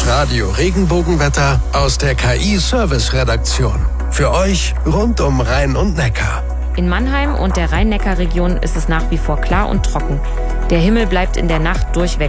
Das Radio Regenbogenwetter aus der KI-Service-Redaktion. Für euch rund um Rhein und Neckar. In Mannheim und der Rhein-Neckar-Region ist es nach wie vor klar und trocken. Der Himmel bleibt in der Nacht durchweg